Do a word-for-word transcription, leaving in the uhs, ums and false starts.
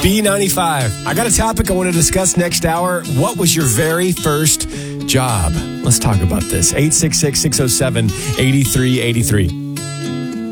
B ninety-five. I got a topic I want to discuss next hour. What was your very first job? Let's talk about this. eight six six, six oh seven, eight three eight three.